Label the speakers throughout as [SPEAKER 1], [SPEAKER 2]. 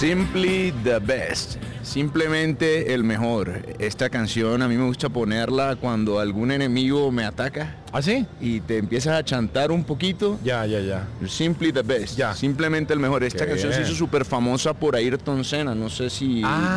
[SPEAKER 1] Simply the best. Simplemente el mejor. Esta canción a mí me gusta ponerla cuando algún enemigo me ataca.
[SPEAKER 2] ¿Ah, sí?
[SPEAKER 1] Y te empiezas a chantar un poquito.
[SPEAKER 2] Ya.
[SPEAKER 1] Simply the best.
[SPEAKER 2] Ya.
[SPEAKER 1] Simplemente el mejor. Esta
[SPEAKER 2] Qué
[SPEAKER 1] canción se
[SPEAKER 2] bien.
[SPEAKER 1] hizo súper famosa por Ayrton Senna. No sé si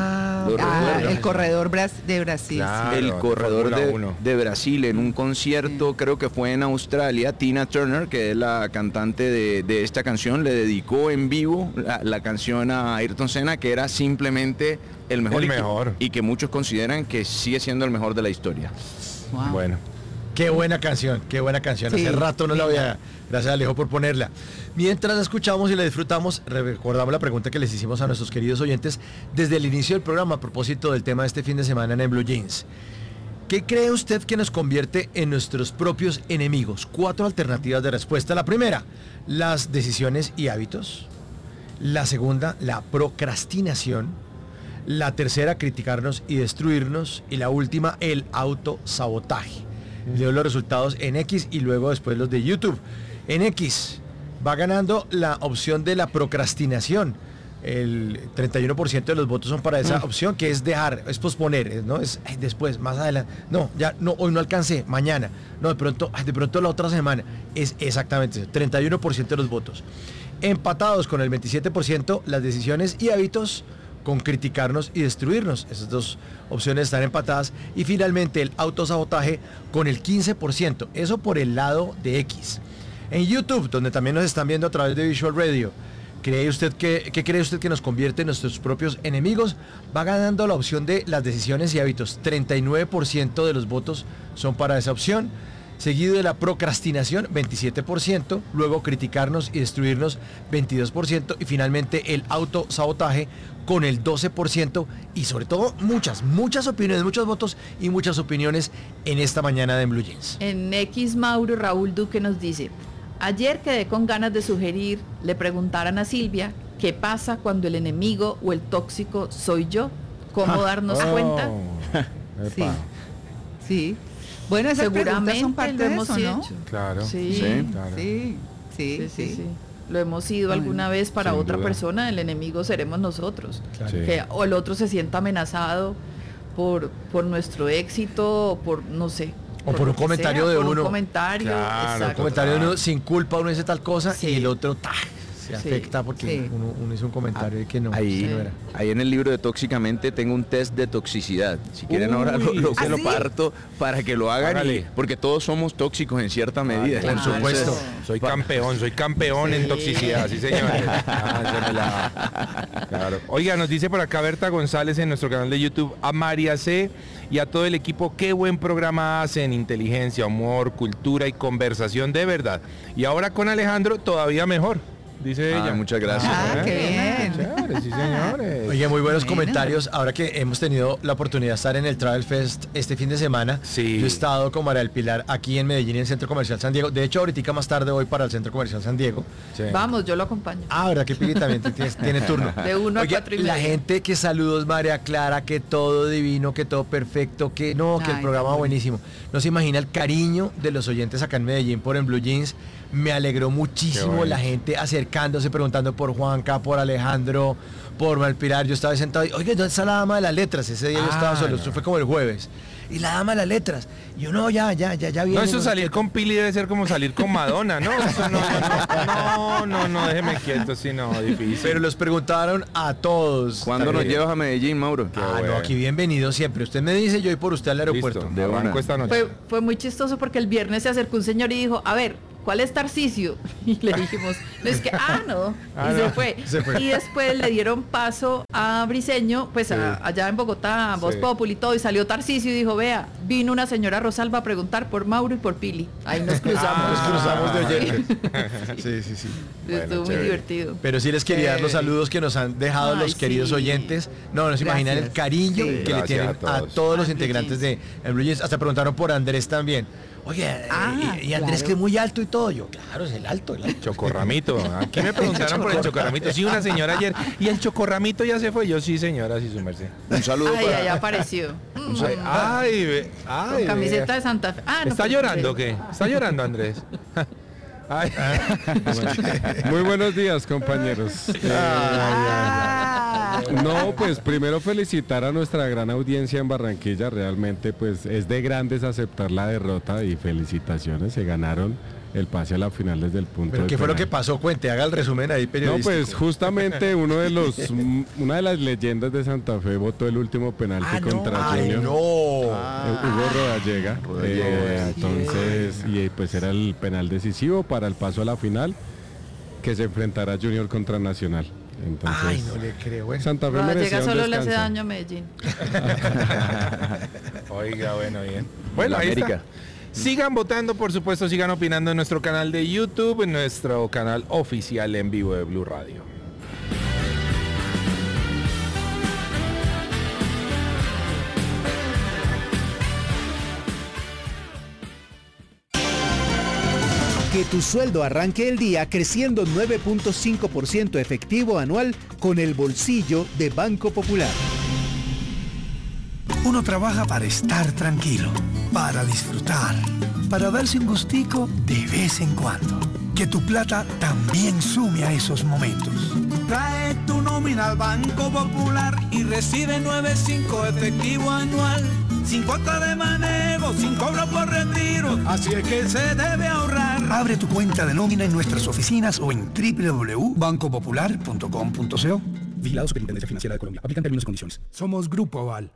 [SPEAKER 1] lo recuerdan.
[SPEAKER 3] El corredor de Brasil.
[SPEAKER 2] Claro.
[SPEAKER 1] El corredor
[SPEAKER 2] Fórmula 1.
[SPEAKER 1] de Brasil en un concierto, creo que fue en Australia. Tina Turner, que es la cantante de esta canción, le dedicó en vivo la canción a Ayrton Senna, que era simplemente el mejor,
[SPEAKER 2] El mejor.
[SPEAKER 1] y que muchos consideran que sigue siendo el mejor de la historia.
[SPEAKER 3] Wow.
[SPEAKER 2] Bueno. Qué buena canción.
[SPEAKER 3] Sí,
[SPEAKER 2] Hace rato no la
[SPEAKER 3] linda.
[SPEAKER 2] Gracias, Alejo, por ponerla. Mientras la escuchamos y la disfrutamos, recordamos la pregunta que les hicimos a nuestros queridos oyentes desde el inicio del programa a propósito del tema de este fin de semana en Blue Jeans. ¿Qué cree usted que nos convierte en nuestros propios enemigos? 4 alternativas de respuesta. La primera, las decisiones y hábitos. La segunda, la procrastinación. La tercera, criticarnos y destruirnos. Y la última, el autosabotaje. Leo los resultados en X y luego después los de YouTube. En X va ganando la opción de la procrastinación. El 31% de los votos son para esa opción, que es dejar, es posponer, ¿no? Es después, más adelante. No, ya no, hoy no alcancé, mañana. No, de pronto la otra semana. Es exactamente eso, 31% de los votos. Empatados con el 27%, las decisiones y hábitos, con criticarnos y destruirnos. Esas dos opciones están empatadas. Y finalmente el autosabotaje con el 15%. Eso por el lado de X. En YouTube, donde también nos están viendo a través de Visual Radio, ¿qué cree usted que nos convierte en nuestros propios enemigos? Va ganando la opción de las decisiones y hábitos. 39% de los votos son para esa opción. Seguido de la procrastinación, 27%, luego criticarnos y destruirnos, 22%, y finalmente el autosabotaje con el 12%, y sobre todo muchas opiniones, muchos votos y muchas opiniones en esta mañana de Blue Jeans.
[SPEAKER 4] En X, Mauro Raúl Duque nos dice: ayer quedé con ganas de sugerir, le preguntaran a Silvia, ¿qué pasa cuando el enemigo o el tóxico soy yo? ¿Cómo darnos cuenta?
[SPEAKER 3] Sí. Sí. Bueno, esas preguntas
[SPEAKER 4] Seguramente
[SPEAKER 3] son parte
[SPEAKER 4] lo
[SPEAKER 3] de
[SPEAKER 4] hemos
[SPEAKER 3] eso, ¿no?
[SPEAKER 4] hecho.
[SPEAKER 2] Claro.
[SPEAKER 4] Sí.
[SPEAKER 2] Claro.
[SPEAKER 3] Sí.
[SPEAKER 4] Lo hemos sido alguna vez para
[SPEAKER 2] sin
[SPEAKER 4] otra
[SPEAKER 2] duda.
[SPEAKER 4] persona, el enemigo seremos nosotros.
[SPEAKER 2] Claro. Sí.
[SPEAKER 4] O el otro se sienta amenazado por nuestro éxito, o por, no sé.
[SPEAKER 2] O por un
[SPEAKER 4] lo que
[SPEAKER 2] comentario
[SPEAKER 4] sea,
[SPEAKER 2] de
[SPEAKER 4] por
[SPEAKER 2] uno.
[SPEAKER 4] un comentario,
[SPEAKER 2] Claro,
[SPEAKER 4] exacto.
[SPEAKER 2] un comentario de uno sin culpa, uno dice tal cosa,
[SPEAKER 4] Sí.
[SPEAKER 2] y el otro se
[SPEAKER 4] Sí.
[SPEAKER 2] afecta porque
[SPEAKER 3] Sí.
[SPEAKER 2] uno hizo un comentario y que no.
[SPEAKER 1] Ahí,
[SPEAKER 2] sí, no era.
[SPEAKER 1] ahí en el libro de Tóxicamente tengo un test de toxicidad. Si quieren ahora
[SPEAKER 2] Uy,
[SPEAKER 1] se lo
[SPEAKER 3] ¿sí?
[SPEAKER 1] parto para que lo hagan,
[SPEAKER 2] Hágale.
[SPEAKER 1] porque todos somos tóxicos en cierta medida.
[SPEAKER 2] Por
[SPEAKER 4] Claro.
[SPEAKER 2] supuesto.
[SPEAKER 4] Soy
[SPEAKER 2] campeón en toxicidad, sí señores. Claro. Oiga, nos dice por acá Berta González en nuestro canal de YouTube: a María C y a todo el equipo, qué buen programa hacen, inteligencia, humor, cultura y conversación de verdad. Y ahora con Alejandro todavía mejor, dice ella.
[SPEAKER 1] Muchas gracias.
[SPEAKER 3] Qué bien.
[SPEAKER 2] Chévere, sí señores. Oye, muy buenos
[SPEAKER 3] Bueno.
[SPEAKER 2] comentarios. Ahora que hemos tenido la oportunidad de estar en el Travel Fest este fin de semana,
[SPEAKER 5] Sí.
[SPEAKER 2] yo he estado con María del Pilar aquí en Medellín, en el Centro Comercial San Diego. De hecho, ahorita más tarde voy para el Centro Comercial San Diego.
[SPEAKER 5] Sí.
[SPEAKER 4] Vamos, yo lo acompaño.
[SPEAKER 2] ¿Verdad que Pili también tiene turno?
[SPEAKER 4] De 1 a
[SPEAKER 2] Oye,
[SPEAKER 4] 4:30.
[SPEAKER 2] la gente, que saludos María Clara, que todo divino, que todo perfecto, que el
[SPEAKER 3] Ay,
[SPEAKER 2] programa
[SPEAKER 3] tan
[SPEAKER 2] buenísimo. No se imagina el cariño de los oyentes acá en Medellín por En Blue Jeans. Me alegró muchísimo
[SPEAKER 5] bonito.
[SPEAKER 2] la gente acercándose, preguntando por Juanca, por Alejandro, por Malpilar. Yo estaba sentado y, oye, ¿dónde está la dama de las letras? Ese día yo estaba solo,
[SPEAKER 5] no.
[SPEAKER 2] eso fue como el jueves. Y la dama de las letras. Y yo, no, ya viene.
[SPEAKER 5] No, eso
[SPEAKER 2] sé
[SPEAKER 5] salir
[SPEAKER 2] qué.
[SPEAKER 5] con Pili debe ser como salir con Madonna, ¿no? Eso no, déjeme quieto, sí, no, difícil.
[SPEAKER 2] Pero los preguntaron a todos.
[SPEAKER 1] ¿Cuándo nos
[SPEAKER 2] también.
[SPEAKER 1] llevas a Medellín, Mauro?
[SPEAKER 5] bueno.
[SPEAKER 2] No, aquí bienvenido siempre. Usted me dice, yo voy por usted al aeropuerto.
[SPEAKER 5] Listo,
[SPEAKER 1] de
[SPEAKER 5] arranco
[SPEAKER 1] una.
[SPEAKER 5] esta noche.
[SPEAKER 4] Fue muy chistoso porque el viernes se acercó un señor y dijo, a ver, ¿cuál es Tarcisio? Y le dijimos, no es que, no.
[SPEAKER 5] Ah,
[SPEAKER 4] Y
[SPEAKER 5] no.
[SPEAKER 2] Se fue.
[SPEAKER 4] Y después le dieron paso a Briseño, pues allá en Bogotá, a Voz
[SPEAKER 5] Sí.
[SPEAKER 4] Populi y todo, y salió Tarcisio y dijo, vea, vino una señora Rosalba a preguntar por Mauro y por Pili. Ahí nos cruzamos.
[SPEAKER 2] Nos cruzamos de
[SPEAKER 5] Ah,
[SPEAKER 2] oyentes. Sí.
[SPEAKER 4] Estuvo muy
[SPEAKER 5] chévere.
[SPEAKER 4] divertido.
[SPEAKER 2] Pero sí les quería dar los saludos que nos han dejado
[SPEAKER 4] Ay,
[SPEAKER 2] los queridos
[SPEAKER 4] sí.
[SPEAKER 2] oyentes. No se imaginan el
[SPEAKER 3] Gracias.
[SPEAKER 2] cariño
[SPEAKER 3] Sí.
[SPEAKER 2] que le
[SPEAKER 5] Gracias
[SPEAKER 2] tienen
[SPEAKER 5] a
[SPEAKER 2] a
[SPEAKER 5] todos.
[SPEAKER 2] todos los
[SPEAKER 3] Blue
[SPEAKER 2] integrantes de El Blue Jeans. Hasta preguntaron por Andrés también. Oye, y Andrés,
[SPEAKER 3] claro.
[SPEAKER 2] que es muy alto y todo. Yo, claro, es el alto.
[SPEAKER 5] Chocorramito. Aquí me preguntaron por el chocorramito. Sí, una señora ayer. ¿Y el chocorramito ya se fue? Yo, sí, señora, sí, su merced.
[SPEAKER 1] Un saludo
[SPEAKER 4] Ay,
[SPEAKER 1] para...
[SPEAKER 4] ahí apareció.
[SPEAKER 5] Ay,
[SPEAKER 4] Con camiseta de Santa Fe. No,
[SPEAKER 5] ¿Está
[SPEAKER 4] pues,
[SPEAKER 5] llorando o qué? ¿Está llorando, Andrés? Ay.
[SPEAKER 6] Muy buenos días, compañeros. No, pues primero felicitar a nuestra gran audiencia en Barranquilla. Realmente pues es de grandes aceptar la derrota y felicitaciones. Se ganaron el pase a la final desde el punto
[SPEAKER 2] ¿Pero
[SPEAKER 6] de
[SPEAKER 2] qué fue lo
[SPEAKER 6] penal.
[SPEAKER 2] que pasó? Cuente, haga el resumen ahí
[SPEAKER 6] No,
[SPEAKER 2] periodístico.
[SPEAKER 6] pues justamente una de las leyendas de Santa Fe votó el último penalti contra
[SPEAKER 2] Ay,
[SPEAKER 6] Junior.
[SPEAKER 2] no.
[SPEAKER 6] Hugo Rodallega. Entonces, y pues era el penal decisivo para el paso a la final que se enfrentará Junior contra Nacional. Entonces,
[SPEAKER 2] Ay, no le creo. Bueno.
[SPEAKER 6] Santa Fe
[SPEAKER 4] Llega
[SPEAKER 6] merecía un
[SPEAKER 4] solo le hace
[SPEAKER 6] descanso.
[SPEAKER 4] daño a Medellín.
[SPEAKER 5] Oiga, bueno, bien. Bueno, ahí
[SPEAKER 1] América.
[SPEAKER 5] está. Sigan votando, por supuesto, sigan opinando en nuestro canal de YouTube, en nuestro canal oficial en vivo de Blue Radio.
[SPEAKER 7] Que tu sueldo arranque el día creciendo 9.5% efectivo anual con el bolsillo de Banco Popular.
[SPEAKER 8] Uno trabaja para estar tranquilo, para disfrutar, para darse un gustico de vez en cuando. Que tu plata también sume a esos momentos.
[SPEAKER 9] Trae tu nómina al Banco Popular y recibe 9.5 efectivo anual. Sin cuota de manejo, sin cobro por retiro. Así es que se debe ahorrar.
[SPEAKER 8] Abre tu cuenta de nómina en nuestras oficinas o en www.bancopopular.com.co.
[SPEAKER 9] Vigilado Superintendencia Financiera de Colombia. Aplican términos y condiciones. Somos Grupo Aval.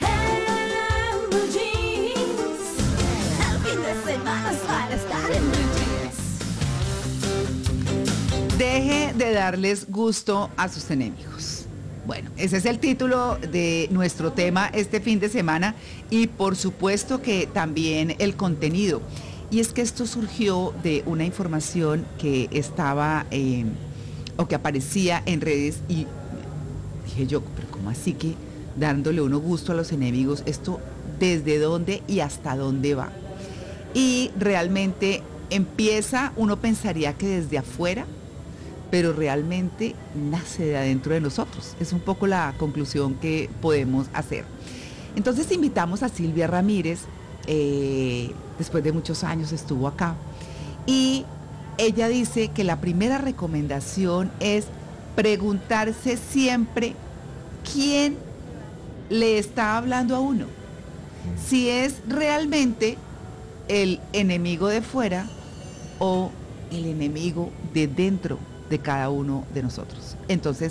[SPEAKER 3] Deje de darles gusto a sus enemigos. Bueno, ese es el título de nuestro tema este fin de semana y por supuesto que también el contenido. Y es que esto surgió de una información que estaba o que aparecía en redes y dije yo, pero ¿cómo así que dándole uno gusto a los enemigos? ¿Esto desde dónde y hasta dónde va? Y realmente empieza, uno pensaría que desde afuera, pero realmente nace de adentro de nosotros. Es un poco la conclusión que podemos hacer. Entonces invitamos a Silvia Ramírez, después de muchos años estuvo acá, y ella dice que la primera recomendación es preguntarse siempre quién le está hablando a uno. Si es realmente el enemigo de fuera o el enemigo de dentro de cada uno de nosotros. Entonces,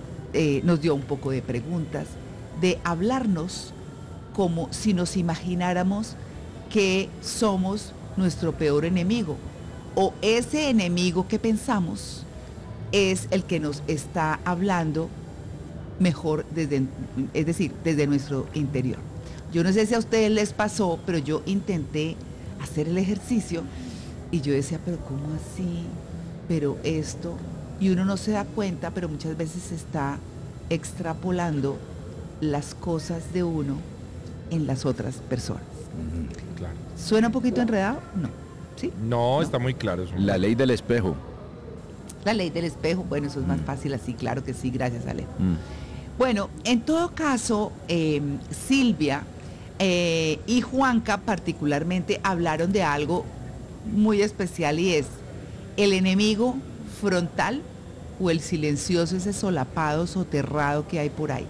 [SPEAKER 3] nos dio un poco de preguntas, de hablarnos como si nos imagináramos que somos nuestro peor enemigo, o ese enemigo que pensamos es el que nos está hablando mejor es decir, desde nuestro interior. Yo no sé si a ustedes les pasó, pero yo intenté hacer el ejercicio y yo decía, pero ¿cómo así? Pero esto, y uno no se da cuenta, pero muchas veces está extrapolando las cosas de uno en las otras personas.
[SPEAKER 5] Claro.
[SPEAKER 3] ¿Suena un poquito enredado? No. ¿Sí?
[SPEAKER 5] No, está muy claro. Eso.
[SPEAKER 1] La ley del espejo.
[SPEAKER 3] La ley del espejo, bueno, eso es más fácil así, claro que sí, gracias Alejo. Bueno, en todo caso, Silvia y Juanca particularmente hablaron de algo muy especial y es el enemigo frontal o el silencioso, ese solapado, soterrado que hay por ahí.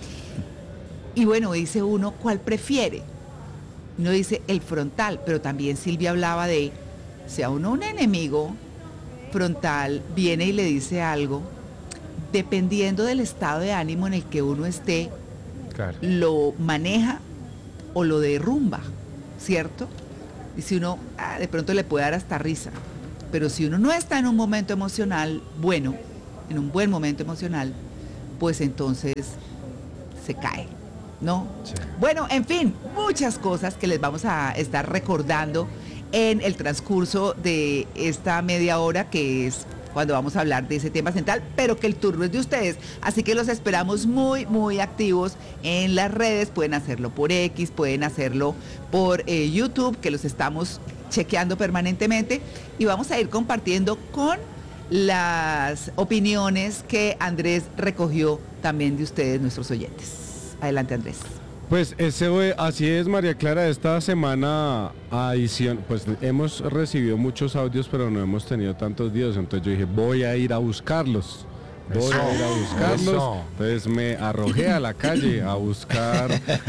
[SPEAKER 3] Y bueno, dice uno, ¿cuál prefiere? Uno dice el frontal, pero también Silvia hablaba de, si a uno un enemigo frontal viene y le dice algo, dependiendo del estado de ánimo en el que uno esté,
[SPEAKER 5] Claro.
[SPEAKER 3] lo maneja o lo derrumba, ¿cierto? Y si uno, de pronto le puede dar hasta risa, pero si uno no está en un momento emocional bueno, en un buen momento emocional, pues entonces se cae, ¿no?
[SPEAKER 5] Sí.
[SPEAKER 3] Bueno, en fin, muchas cosas que les vamos a estar recordando en el transcurso de esta media hora, que es cuando vamos a hablar de ese tema central, pero que el turno es de ustedes. Así que los esperamos muy, muy activos en las redes. Pueden hacerlo por X, pueden hacerlo por YouTube, que los estamos chequeando permanentemente. Y vamos a ir compartiendo con las opiniones que Andrés recogió también de ustedes, nuestros oyentes. Adelante, Andrés.
[SPEAKER 6] Pues así es, María Clara. Esta semana adición, pues hemos recibido muchos audios, pero no hemos tenido tantos videos. Entonces yo dije, voy a ir a buscarlos voy a ir a buscarlos.
[SPEAKER 5] Eso.
[SPEAKER 6] Entonces me arrojé a la calle a buscar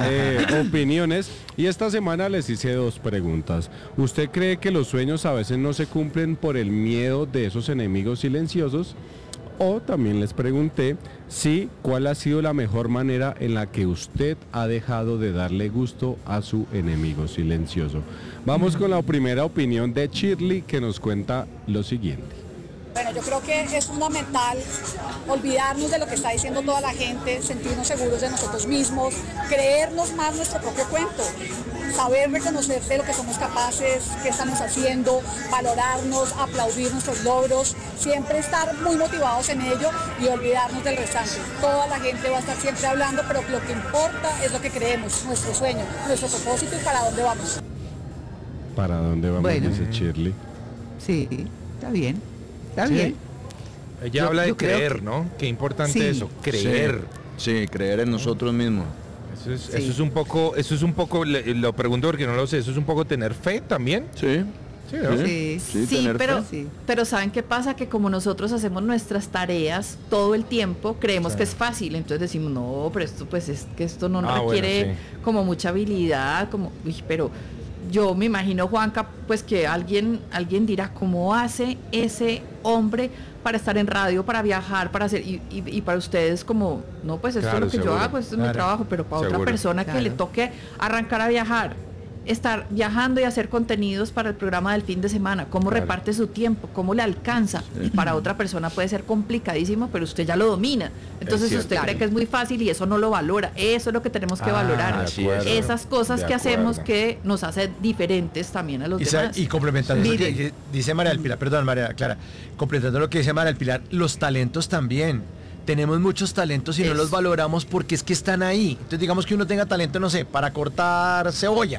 [SPEAKER 6] opiniones y esta semana les hice 2 preguntas. ¿Usted cree que los sueños a veces no se cumplen por el miedo de esos enemigos silenciosos? O también les pregunté si cuál ha sido la mejor manera en la que usted ha dejado de darle gusto a su enemigo silencioso. Vamos con la primera opinión de Shirley, que nos cuenta lo siguiente.
[SPEAKER 10] Bueno, yo creo que es fundamental olvidarnos de lo que está diciendo toda la gente, sentirnos seguros de nosotros mismos, creernos más nuestro propio cuento, saber reconocer de lo que somos capaces, qué estamos haciendo, valorarnos, aplaudir nuestros logros, siempre estar muy motivados en ello y olvidarnos del restante. Toda la gente va a estar siempre hablando, pero lo que importa es lo que creemos, nuestro sueño, nuestro propósito y para dónde vamos.
[SPEAKER 6] ¿Para dónde vamos?
[SPEAKER 3] Bueno.
[SPEAKER 6] Dice Shirley.
[SPEAKER 3] Sí, está bien. Está
[SPEAKER 1] Sí.
[SPEAKER 3] bien.
[SPEAKER 5] Ella habla de
[SPEAKER 3] yo creo
[SPEAKER 5] creer,
[SPEAKER 3] que-
[SPEAKER 5] ¿no? Qué importante
[SPEAKER 3] Sí.
[SPEAKER 5] eso, creer.
[SPEAKER 1] Sí, creer en nosotros mismos.
[SPEAKER 5] Eso es un poco, lo pregunto porque no lo sé, eso es un poco tener fe también.
[SPEAKER 1] Sí.
[SPEAKER 5] Sí, ¿no?
[SPEAKER 3] Sí.
[SPEAKER 1] Sí,
[SPEAKER 4] Sí,
[SPEAKER 1] tener
[SPEAKER 4] pero,
[SPEAKER 1] fe.
[SPEAKER 3] Sí.
[SPEAKER 4] pero ¿saben qué pasa? Que como nosotros hacemos nuestras tareas todo el tiempo, creemos que es fácil. Entonces decimos, no, pero esto pues es que esto no
[SPEAKER 5] Ah,
[SPEAKER 4] requiere
[SPEAKER 5] bueno,
[SPEAKER 4] como mucha habilidad, como, uy, pero yo me imagino, Juanca, pues que alguien dirá, ¿cómo hace ese hombre para estar en radio, para viajar, para hacer, y para ustedes como, no, pues esto
[SPEAKER 5] Claro,
[SPEAKER 4] es lo que
[SPEAKER 5] seguro.
[SPEAKER 4] yo hago, esto es mi
[SPEAKER 2] Claro.
[SPEAKER 4] trabajo, pero para otra
[SPEAKER 5] Seguro.
[SPEAKER 4] persona que le
[SPEAKER 3] Claro.
[SPEAKER 4] toque arrancar a viajar, estar viajando y hacer contenidos para el programa del fin de semana, cómo
[SPEAKER 5] Claro.
[SPEAKER 4] reparte su tiempo, cómo le alcanza, y para otra persona puede ser complicadísimo, pero usted ya lo domina. Entonces
[SPEAKER 5] cierto.
[SPEAKER 4] usted cree que es muy fácil y eso no lo valora. Eso es lo que tenemos que valorar.
[SPEAKER 5] de acuerdo.
[SPEAKER 4] Esas cosas
[SPEAKER 5] De
[SPEAKER 4] que hacemos
[SPEAKER 5] acuerdo.
[SPEAKER 4] que nos hacen diferentes también a los demás.
[SPEAKER 2] Y complementando lo
[SPEAKER 3] Mire.
[SPEAKER 2] que dice María del Pilar, perdón María Clara, complementando lo que dice María del Pilar, los talentos también. Tenemos muchos talentos y no
[SPEAKER 4] Es-
[SPEAKER 2] los valoramos porque es que están ahí. Entonces digamos que uno tenga talento, no sé, para cortar cebolla.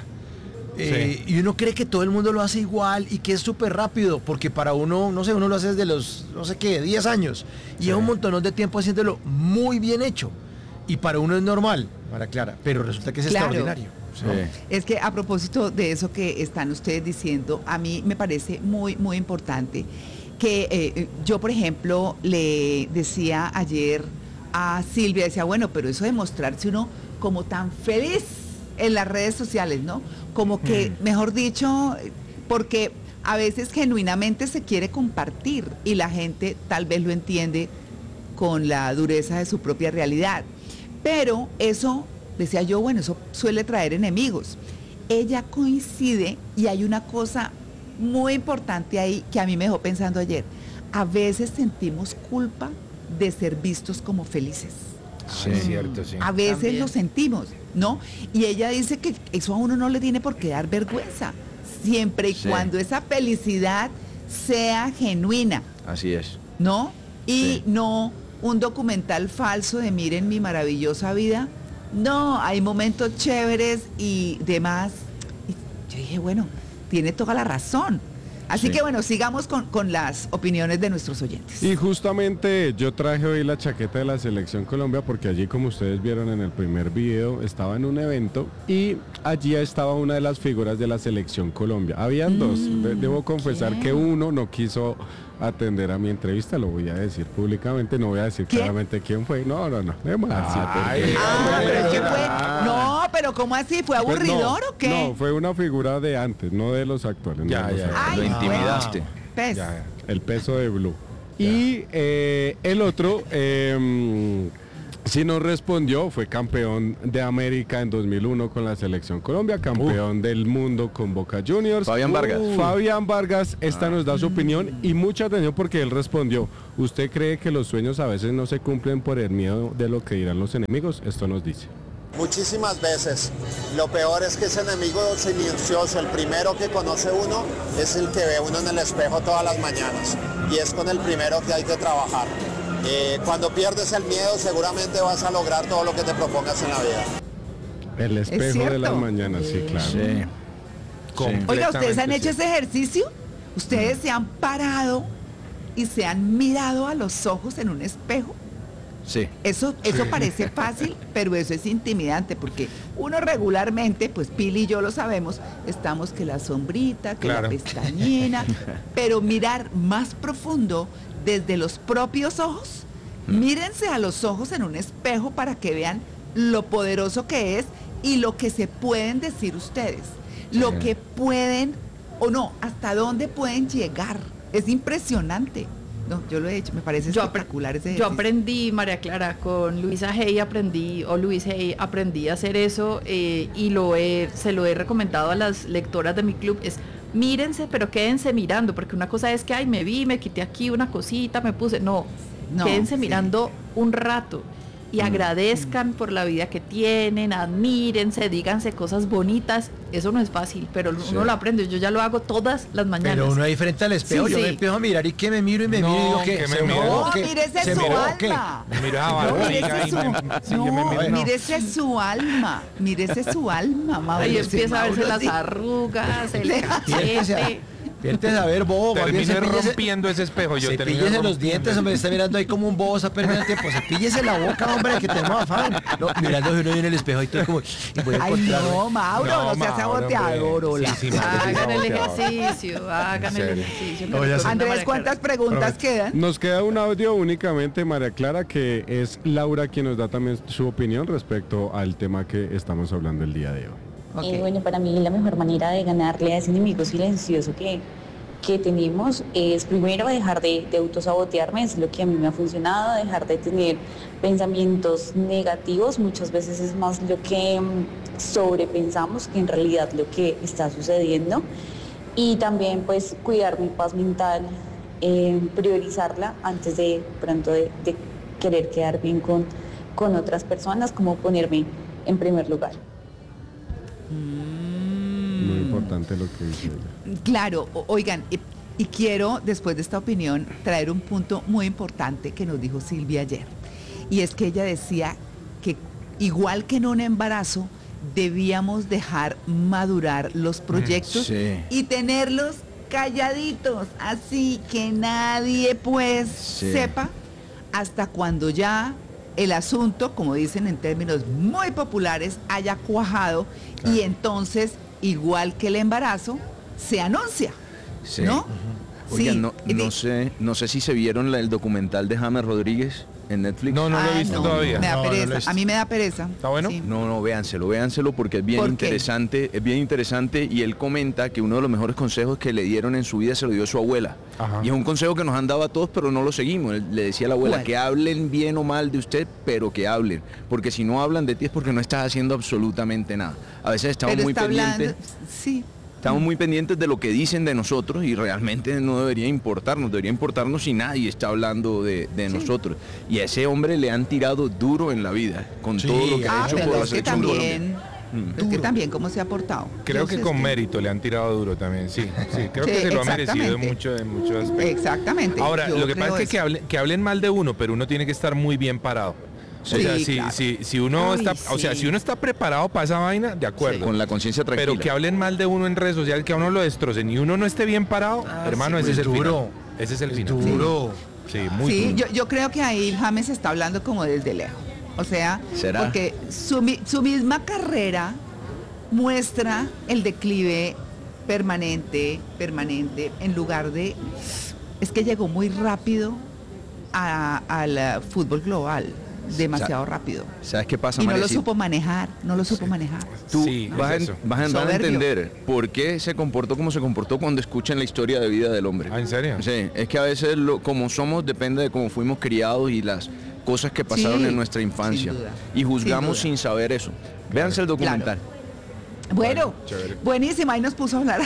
[SPEAKER 2] Y uno cree que todo el mundo lo hace igual y que es súper rápido, porque para uno, no sé, uno lo hace desde los, no sé qué, 10 años. Y lleva un montón de tiempo haciéndolo muy bien hecho. Y para uno es normal, María Clara, pero resulta que es
[SPEAKER 3] Claro.
[SPEAKER 2] extraordinario.
[SPEAKER 1] Sí.
[SPEAKER 3] Es que a propósito de eso que están ustedes diciendo, a mí me parece muy, muy importante que yo, por ejemplo, le decía ayer a Silvia, decía, bueno, pero eso de mostrarse uno como tan feliz en las redes sociales, ¿no? Como que, mejor dicho, porque a veces genuinamente se quiere compartir y la gente tal vez lo entiende con la dureza de su propia realidad. Pero eso, decía yo, bueno, eso suele traer enemigos. Ella coincide y hay una cosa muy importante ahí que a mí me dejó pensando ayer. A veces sentimos culpa de ser vistos como felices.
[SPEAKER 5] Sí, es cierto, sí.
[SPEAKER 3] A veces
[SPEAKER 4] También.
[SPEAKER 3] lo sentimos, ¿no? Y ella dice que eso a uno no le tiene por qué dar vergüenza, siempre y
[SPEAKER 1] Sí.
[SPEAKER 3] cuando esa felicidad sea genuina,
[SPEAKER 1] Así es.
[SPEAKER 3] ¿no? Y
[SPEAKER 1] Sí.
[SPEAKER 3] no un documental falso de miren mi maravillosa vida. No, hay momentos chéveres y demás. Y yo dije, bueno, tiene toda la razón. Así
[SPEAKER 1] Sí.
[SPEAKER 3] que bueno, sigamos con las opiniones de nuestros oyentes.
[SPEAKER 6] Y justamente yo traje hoy la chaqueta de la Selección Colombia porque allí, como ustedes vieron en el primer video, estaba en un evento y allí estaba una de las figuras de la Selección Colombia. Habían dos. Debo confesar que uno no quiso atender a mi entrevista, lo voy a decir públicamente, no voy a decir
[SPEAKER 3] ¿Quién?
[SPEAKER 6] claramente quién fue. No. Demasiado.
[SPEAKER 5] Ay,
[SPEAKER 3] Ah, pero ¿qué fue?
[SPEAKER 5] Ah.
[SPEAKER 3] No, pero ¿cómo así? ¿Fue
[SPEAKER 6] Pues
[SPEAKER 3] aburridor o qué?
[SPEAKER 6] No, fue una figura de antes, no de los actuales. no
[SPEAKER 5] Ya,
[SPEAKER 6] de los
[SPEAKER 5] ya.
[SPEAKER 6] actuales.
[SPEAKER 3] Ay,
[SPEAKER 1] Lo intimidaste.
[SPEAKER 3] Pues,
[SPEAKER 5] Ya,
[SPEAKER 6] El peso de Blue. Y el otro, sí nos respondió, fue campeón de América en 2001 con la Selección Colombia, campeón del mundo con Boca Juniors.
[SPEAKER 1] Fabián Vargas.
[SPEAKER 6] Fabián Vargas, esta nos da su opinión y mucha atención porque él respondió, ¿usted cree que los sueños a veces no se cumplen por el miedo de lo que dirán los enemigos? Esto nos dice.
[SPEAKER 11] Muchísimas veces. Lo peor es que ese enemigo silencioso, el primero que conoce uno, es el que ve uno en el espejo todas las mañanas. Y es con el primero que hay que trabajar. Cuando pierdes el miedo, seguramente vas a lograr todo lo que te propongas en la vida.
[SPEAKER 6] El espejo de
[SPEAKER 3] cierto.
[SPEAKER 6] las mañanas, sí, claro.
[SPEAKER 1] Sí.
[SPEAKER 3] oiga, ¿ustedes han
[SPEAKER 5] Completamente
[SPEAKER 3] hecho ese ejercicio? ¿Ustedes se han parado y se han mirado a los ojos en un espejo?
[SPEAKER 1] Sí.
[SPEAKER 3] Eso parece fácil, pero eso es intimidante porque uno regularmente, pues Pili y yo lo sabemos, estamos que la sombrita, que
[SPEAKER 5] Claro.
[SPEAKER 3] la pestañina, pero mirar más profundo desde los propios ojos Mírense a los ojos en un espejo para que vean lo poderoso que es y lo que se pueden decir ustedes, lo que pueden o no, hasta dónde pueden llegar. Es impresionante. No, yo lo he hecho, me parece espectacular ese ejercicio.
[SPEAKER 4] Yo aprendí, María Clara, con Luisa Hay aprendí a hacer eso y se lo he recomendado a las lectoras de mi club, es mírense, pero quédense mirando, porque una cosa es que, ay, me vi, me quité aquí una cosita, me puse, no quédense mirando un rato y agradezcan por la vida que tienen, admírense, díganse cosas bonitas. Eso no es fácil, pero uno lo aprende. Yo ya lo hago todas las mañanas.
[SPEAKER 2] Pero uno ahí frente al espejo, yo me empiezo a mirar y que me miro y me miro y digo que
[SPEAKER 3] mírese su alma. Mírese su alma. Mírese su alma, Mauro.
[SPEAKER 4] Ahí empieza a verse las arrugas, el cachete.
[SPEAKER 2] Piértese a ver, bobo.
[SPEAKER 5] Termine rompiendo ese espejo.
[SPEAKER 2] Cepíllese los dientes, hombre, está mirando ahí como un bobo, está perdiendo el tiempo. Cepíllese la boca, hombre, que tenemos afán. No, mirando uno en el espejo y todo como...
[SPEAKER 3] Ay, no, Mauro, no seas saboteador, hola.
[SPEAKER 4] Hagan el ejercicio,
[SPEAKER 3] Andrés, ¿cuántas preguntas quedan?
[SPEAKER 6] Nos queda un audio únicamente, María Clara, que es Laura quien nos da también su opinión respecto al tema que estamos hablando el día de hoy.
[SPEAKER 12] Bueno, para mí la mejor manera de ganarle a ese enemigo silencioso que tenemos es primero dejar de autosabotearme, es lo que a mí me ha funcionado, dejar de tener pensamientos negativos. Muchas veces es más lo que sobrepensamos que en realidad lo que está sucediendo. Y también pues cuidar mi paz mental, priorizarla antes de pronto de querer quedar bien con otras personas, como ponerme en primer lugar.
[SPEAKER 6] Muy importante lo que dice ella.
[SPEAKER 3] Claro, oigan, y quiero después de esta opinión traer un punto muy importante que nos dijo Silvia ayer, y es que ella decía que igual que en un embarazo debíamos dejar madurar los proyectos y tenerlos calladitos, así que nadie pues sepa hasta cuando ya el asunto, como dicen en términos muy populares, haya cuajado y entonces, igual que el embarazo, se anuncia, ¿no?
[SPEAKER 1] Oigan, no sé si se vieron el documental de James Rodríguez en Netflix.
[SPEAKER 5] No lo he visto todavía.
[SPEAKER 3] Me da pereza. A mí me da pereza.
[SPEAKER 5] ¿Está bueno?
[SPEAKER 3] Sí.
[SPEAKER 1] No, véanselo porque es bien interesante y él comenta que uno de los mejores consejos que le dieron en su vida se lo dio su abuela. Ajá. Y es un consejo que nos han dado a todos, pero no lo seguimos. Él le decía a la abuela que hablen bien o mal de usted, pero que hablen, porque si no hablan de ti es porque no estás haciendo absolutamente nada. A veces estamos muy pendientes. Estamos muy pendientes de lo que dicen de nosotros y realmente no debería importarnos si nadie está hablando de nosotros. Y a ese hombre le han tirado duro en la vida, con todo lo que ha hecho por la selección colombiana.
[SPEAKER 3] Es que también cómo se ha portado.
[SPEAKER 5] Creo que con mérito le han tirado duro también, creo que se lo ha merecido en muchos aspectos.
[SPEAKER 3] Exactamente.
[SPEAKER 5] Ahora, lo que pasa es que hablen mal de uno, pero uno tiene que estar muy bien parado. Si uno está preparado para esa vaina, de acuerdo.
[SPEAKER 1] Con la conciencia tranquila.
[SPEAKER 5] Pero que hablen mal de uno en redes sociales, que a uno lo destrocen y uno no esté bien parado, hermano, ese es el final. Ese es el final.
[SPEAKER 2] Duro.
[SPEAKER 5] Sí, muy duro.
[SPEAKER 3] Yo creo que ahí James está hablando como desde lejos. O sea,
[SPEAKER 1] ¿será?
[SPEAKER 3] Porque su misma carrera muestra el declive permanente, en lugar de... Es que llegó muy rápido al fútbol global. Demasiado rápido.
[SPEAKER 1] ¿Sabes qué pasa,
[SPEAKER 3] Y
[SPEAKER 1] María?
[SPEAKER 3] no lo supo manejar.
[SPEAKER 1] Tú vas a entender por qué se comportó como se comportó cuando escuchan la historia de vida del hombre.
[SPEAKER 5] ¿En serio?
[SPEAKER 1] Sí, es que a veces como somos depende de cómo fuimos criados y las cosas que pasaron en nuestra infancia. Y juzgamos sin saber eso. Véanse el documental.
[SPEAKER 3] Bueno, buenísima, ahí nos puso a hablar.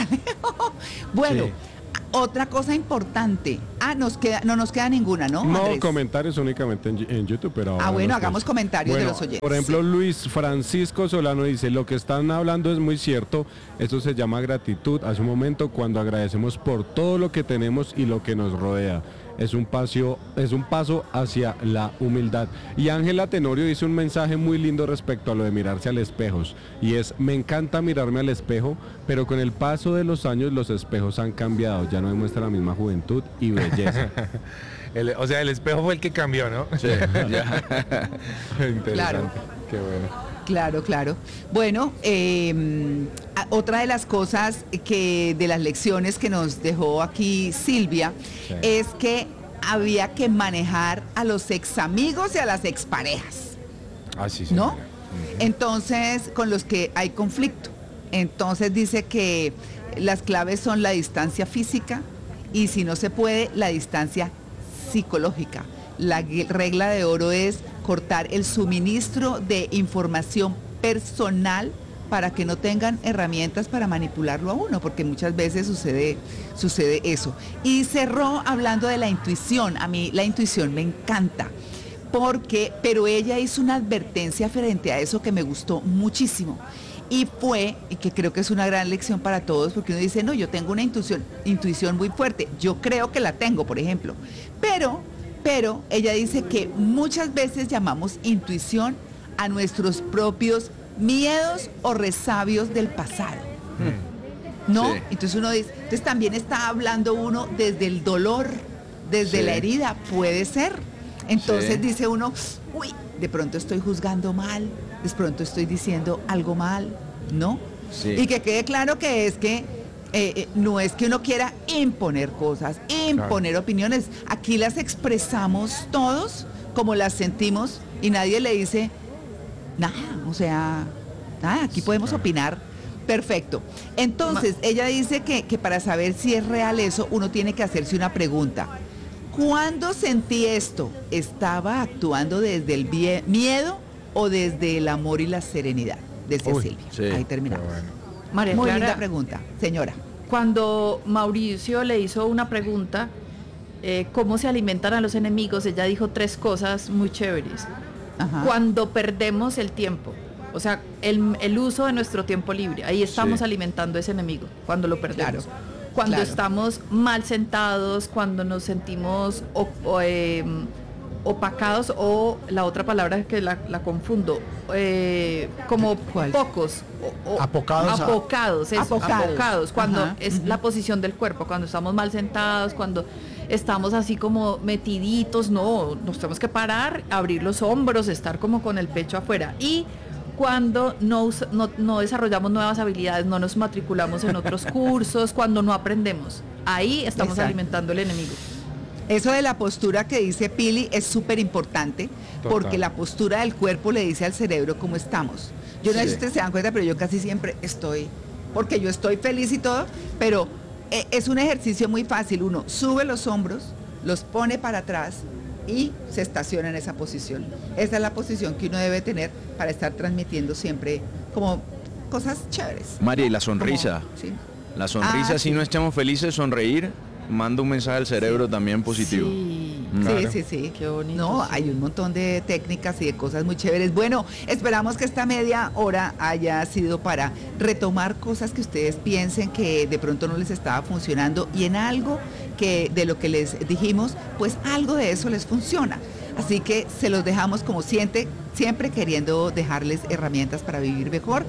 [SPEAKER 3] Otra cosa importante. No nos queda ninguna, ¿no?
[SPEAKER 6] No,
[SPEAKER 3] Andrés?
[SPEAKER 6] Comentarios únicamente en YouTube, pero...
[SPEAKER 3] bueno, hagamos comentarios de los oyentes.
[SPEAKER 6] Por ejemplo, Luis Francisco Solano dice, lo que están hablando es muy cierto, eso se llama gratitud. Hace un momento cuando agradecemos por todo lo que tenemos y lo que nos rodea. Es un paso hacia la humildad. Y Ángela Tenorio dice un mensaje muy lindo respecto a lo de mirarse al espejo. Y es, me encanta mirarme al espejo, pero con el paso de los años los espejos han cambiado. Ya no demuestra la misma juventud y belleza.
[SPEAKER 5] El espejo fue el que cambió, ¿no?
[SPEAKER 1] Sí, ya.
[SPEAKER 5] Interesante.
[SPEAKER 3] Claro.
[SPEAKER 5] Qué bueno.
[SPEAKER 3] Claro. Bueno, otra de las cosas de las lecciones que nos dejó aquí Silvia, es que había que manejar a los ex amigos y a las exparejas.
[SPEAKER 5] Sí, sí.
[SPEAKER 3] ¿No? Entonces, con los que hay conflicto. Entonces dice que las claves son la distancia física y si no se puede, la distancia psicológica. La regla de oro es cortar el suministro de información personal para que no tengan herramientas para manipularlo a uno, porque muchas veces sucede eso. Y cerró hablando de la intuición. A mí la intuición me encanta, pero ella hizo una advertencia frente a eso que me gustó muchísimo. Y que creo que es una gran lección para todos, porque uno dice, no, yo tengo una intuición muy fuerte. Yo creo que la tengo, por ejemplo. Pero ella dice que muchas veces llamamos intuición a nuestros propios miedos o resabios del pasado. ¿No? Sí. Entonces uno dice, entonces también está hablando uno desde el dolor, desde la herida, puede ser. Entonces dice uno, uy, de pronto estoy juzgando mal, de pronto estoy diciendo algo mal, ¿no? Sí. Y que quede claro que es que no es que uno quiera imponer cosas, imponer opiniones. Aquí las expresamos todos como las sentimos y nadie le dice nada, o sea, nada, aquí podemos opinar. Perfecto. Entonces, ella dice que para saber si es real eso, uno tiene que hacerse una pregunta. ¿Cuándo sentí esto? ¿Estaba actuando desde el miedo o desde el amor y la serenidad? Decía Silvia. Sí, ahí terminamos. Bueno.
[SPEAKER 4] María
[SPEAKER 3] Muy
[SPEAKER 4] Clara,
[SPEAKER 3] linda pregunta, señora.
[SPEAKER 4] Cuando Mauricio le hizo una pregunta, ¿cómo se alimentan a los enemigos? Ella dijo 3 cosas muy chéveres. Ajá. Cuando perdemos el tiempo, o sea, el uso de nuestro tiempo libre, ahí estamos alimentando a ese enemigo, cuando lo perdemos. Claro. Cuando estamos mal sentados, cuando nos sentimos opacados, o la otra palabra que la confundo, como pocos. Apocados, cuando es la posición del cuerpo, cuando estamos mal sentados, cuando estamos así como metiditos, no, nos tenemos que parar, abrir los hombros, estar como con el pecho afuera. Y cuando no desarrollamos nuevas habilidades, no nos matriculamos en otros cursos, cuando no aprendemos, ahí estamos alimentando el enemigo.
[SPEAKER 3] Eso de la postura que dice Pili es súper importante, porque la postura del cuerpo le dice al cerebro cómo estamos. Yo no sé si ustedes se dan cuenta, pero yo casi siempre porque yo estoy feliz y todo, pero es un ejercicio muy fácil. Uno sube los hombros, los pone para atrás y se estaciona en esa posición. Esa es la posición que uno debe tener para estar transmitiendo siempre como cosas chéveres.
[SPEAKER 1] María, y la sonrisa. La sonrisa, si no estamos felices, sonreír manda un mensaje al cerebro también positivo.
[SPEAKER 3] Sí. Qué bonito. No, hay un montón de técnicas y de cosas muy chéveres. Bueno, esperamos que esta media hora haya sido para retomar cosas que ustedes piensen que de pronto no les estaba funcionando y en algo que de lo que les dijimos, pues algo de eso les funciona. Así que se los dejamos como siempre queriendo dejarles herramientas para vivir mejor.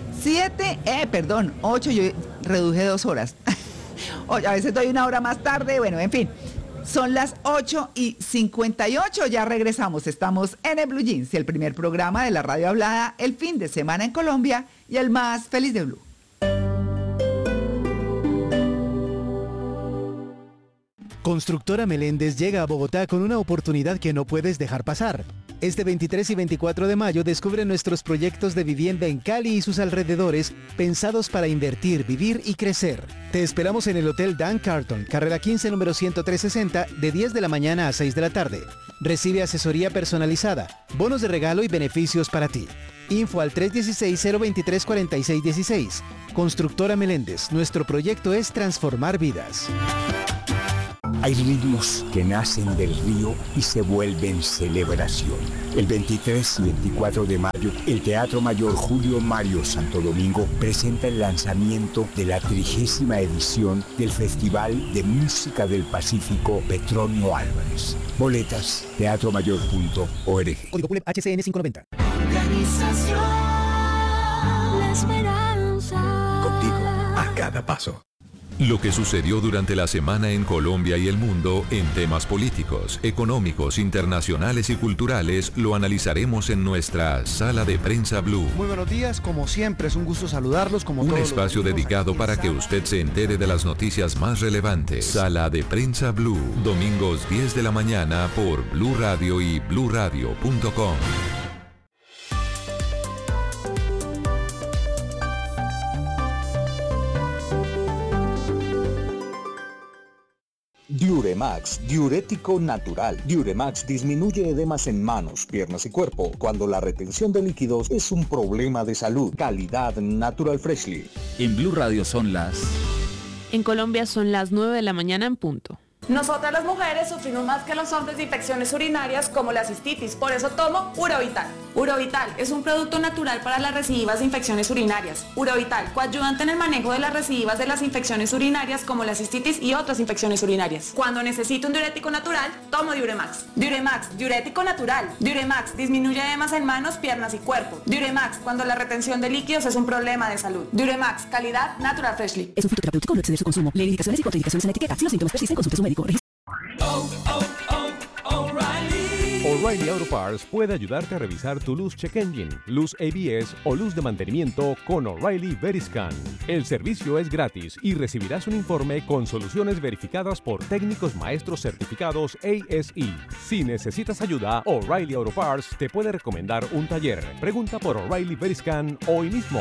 [SPEAKER 3] 8, yo reduje 2 horas. A veces doy 1 hora más tarde, bueno, en fin. Son las 8:58, ya regresamos. Estamos en el Blue Jeans, el primer programa de la radio hablada el fin de semana en Colombia y el más feliz de Blue.
[SPEAKER 7] Constructora Meléndez llega a Bogotá con una oportunidad que no puedes dejar pasar. Este 23 y 24 de mayo descubre nuestros proyectos de vivienda en Cali y sus alrededores, pensados para invertir, vivir y crecer. Te esperamos en el Hotel Dan Carton, carrera 15, número 10360, de 10 de la mañana a 6 de la tarde. Recibe asesoría personalizada, bonos de regalo y beneficios para ti. Info al 316-023-4616. Constructora Meléndez, nuestro proyecto es transformar vidas.
[SPEAKER 13] Hay ritmos que nacen del río y se vuelven celebración. El 23 y 24 de mayo, el Teatro Mayor Julio Mario Santo Domingo presenta el lanzamiento de la 30ª edición del Festival de Música del Pacífico Petronio Álvarez. Boletas, teatromayor.org.
[SPEAKER 7] Código PULEP HCN 590.
[SPEAKER 14] Organización La Esperanza.
[SPEAKER 8] Contigo a cada paso.
[SPEAKER 14] Lo que sucedió durante la semana en Colombia y el mundo en temas políticos, económicos, internacionales y culturales lo analizaremos en nuestra Sala de Prensa Blue.
[SPEAKER 15] Muy buenos días, como siempre es un gusto saludarlos.
[SPEAKER 14] Un espacio dedicado para que usted se entere de las noticias más relevantes. Sala de Prensa Blue, domingos 10 de la mañana por Blue Radio y bluradio.com.
[SPEAKER 16] Diuremax, diurético natural. Diuremax disminuye edemas en manos, piernas y cuerpo cuando la retención de líquidos es un problema de salud. Calidad Natural Freshly.
[SPEAKER 17] En Blue Radio son las...
[SPEAKER 18] En Colombia son las 9 de la mañana en punto.
[SPEAKER 19] Nosotras las mujeres sufrimos más que los hombres de infecciones urinarias como la cistitis, por eso tomo Urovital. Urovital es un producto natural para las recidivas de infecciones urinarias. Urovital, coayudante en el manejo de las recidivas de las infecciones urinarias como la cistitis y otras infecciones urinarias. Cuando necesito un diurético natural, tomo Diuremax. Diuremax, diurético natural. Diuremax, disminuye edemas en manos, piernas y cuerpo. Diuremax, cuando la retención de líquidos es un problema de salud. Diuremax, calidad Natural Freshly.
[SPEAKER 20] Es un fitoterapéutico, no exceder su consumo. Lee indicaciones y contraindicaciones en la etiqueta. Si los síntomas persisten, consulte a su médico.
[SPEAKER 21] O'Reilly Auto Parts puede ayudarte a revisar tu luz check engine, luz ABS o luz de mantenimiento con O'Reilly Veriscan. El servicio es gratis y recibirás un informe con soluciones verificadas por técnicos maestros certificados ASE. Si necesitas ayuda, O'Reilly Auto Parts te puede recomendar un taller. Pregunta por O'Reilly Veriscan hoy mismo.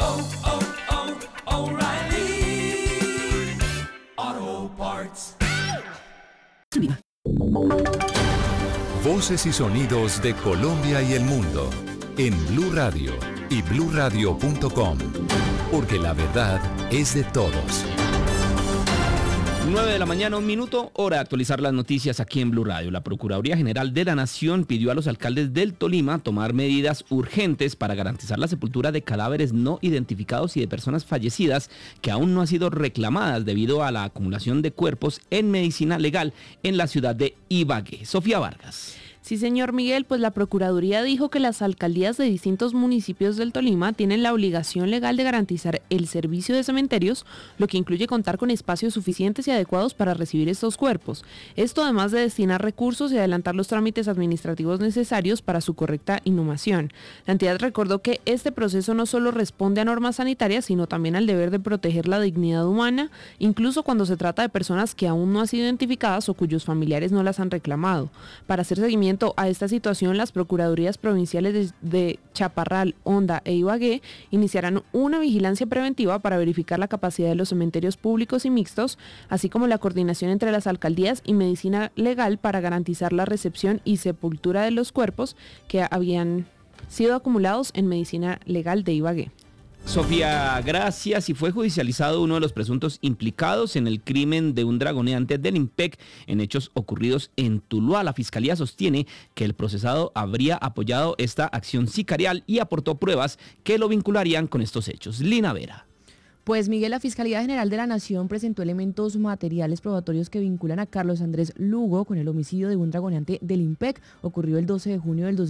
[SPEAKER 9] O'Reilly Auto Parts.
[SPEAKER 14] Voces y sonidos de Colombia y el mundo en Blue Radio y bluradio.com, porque la verdad es de todos.
[SPEAKER 17] 9 de la mañana, 1 minuto, hora de actualizar las noticias aquí en Blue Radio. La Procuraduría General de la Nación pidió a los alcaldes del Tolima tomar medidas urgentes para garantizar la sepultura de cadáveres no identificados y de personas fallecidas que aún no han sido reclamadas debido a la acumulación de cuerpos en medicina legal en la ciudad de Ibagué. Sofía Vargas.
[SPEAKER 18] Sí, señor Miguel, pues la Procuraduría dijo que las alcaldías de distintos municipios del Tolima tienen la obligación legal de garantizar el servicio de cementerios, lo que incluye contar con espacios suficientes y adecuados para recibir estos cuerpos. Esto además de destinar recursos y adelantar los trámites administrativos necesarios para su correcta inhumación. La entidad recordó que este proceso no solo responde a normas sanitarias, sino también al deber de proteger la dignidad humana, incluso cuando se trata de personas que aún no han sido identificadas o cuyos familiares no las han reclamado. Para hacer seguimiento a esta situación, las Procuradurías Provinciales de Chaparral, Honda e Ibagué iniciarán una vigilancia preventiva para verificar la capacidad de los cementerios públicos y mixtos, así como la coordinación entre las alcaldías y medicina legal para garantizar la recepción y sepultura de los cuerpos que habían sido acumulados en medicina legal de Ibagué.
[SPEAKER 17] Sofía, gracias. Y fue judicializado uno de los presuntos implicados en el crimen de un dragoneante del IMPEC en hechos ocurridos en Tuluá. La Fiscalía sostiene que el procesado habría apoyado esta acción sicarial y aportó pruebas que lo vincularían con estos hechos. Lina Vera.
[SPEAKER 22] Pues Miguel, la Fiscalía General de la Nación presentó elementos materiales probatorios que vinculan a Carlos Andrés Lugo con el homicidio de un dragoneante del IMPEC, ocurrido el 12 de junio del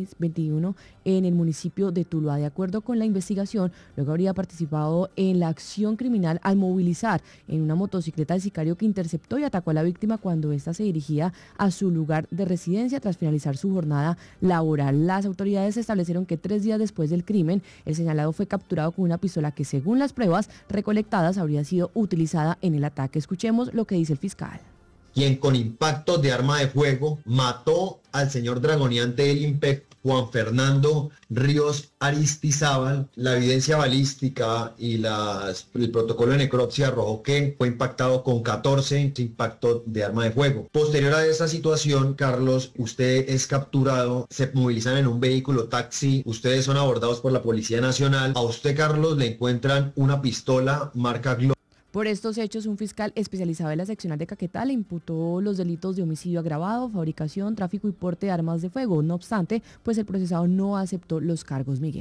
[SPEAKER 22] 2021 en el municipio de Tuluá. De acuerdo con la investigación, luego habría participado en la acción criminal al movilizar en una motocicleta al sicario que interceptó y atacó a la víctima cuando ésta se dirigía a su lugar de residencia tras finalizar su jornada laboral. Las autoridades establecieron que 3 días después del crimen, el señalado fue capturado con una pistola que, según las pruebas recolectadas, habría sido utilizada en el ataque. Escuchemos lo que dice el fiscal.
[SPEAKER 23] Quien con impactos de arma de fuego mató al señor dragoneante del IMPEC, Juan Fernando Ríos Aristizábal. La evidencia balística y el protocolo de necropsia arrojó que fue impactado con 14 impactos de arma de fuego. Posterior a esta situación, Carlos, usted es capturado, se movilizan en un vehículo taxi, ustedes son abordados por la Policía Nacional. A usted, Carlos, le encuentran una pistola marca Glock.
[SPEAKER 22] Por estos hechos, un fiscal especializado en la seccional de Caquetá le imputó los delitos de homicidio agravado, fabricación, tráfico y porte de armas de fuego. No obstante, pues el procesado no aceptó los cargos, Miguel.